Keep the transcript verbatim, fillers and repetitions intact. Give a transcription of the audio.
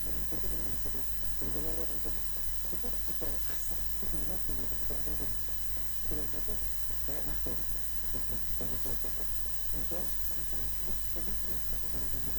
Jadi ini bisa di jadi ini lihat aja. Itu ada asap